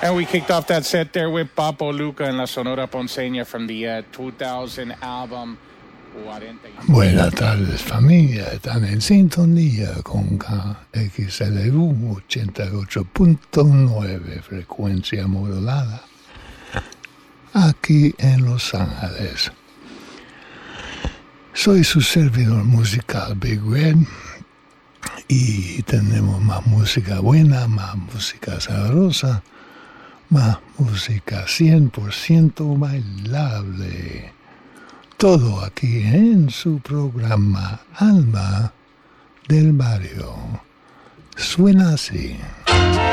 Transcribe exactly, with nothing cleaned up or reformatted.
And we kicked off that set there with Papo Luca and la Sonora Ponceña from the uh, two thousand album. Buenas tardes, familia. Están en sintonía con K X L U ochenta y ocho punto nueve, frecuencia modulada, aquí en Los Ángeles. Soy su servidor musical Big Red y tenemos más música buena, más música sabrosa, más música cien por ciento bailable. Todo aquí en su programa Alma del Barrio. Suena así.